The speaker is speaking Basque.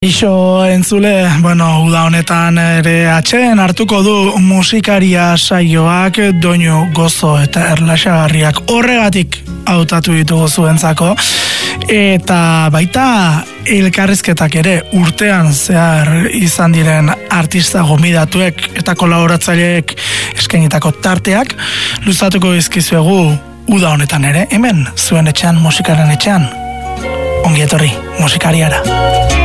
Ixo entzule, uda honetan ere atxeen hartuko du musikaria saioak doinu gozo eta erlaxagarriak horregatik hautatu ditugu zuentzako, eta baita elkarrizketak ere urtean zehar izan diren artista gomidatuek eta kolaboratzaileek eskainitako tarteak luzatuko dizkizuegu uda honetan ere, hemen zuen etxean, musikaren etxean. Ongi etorri musikariara.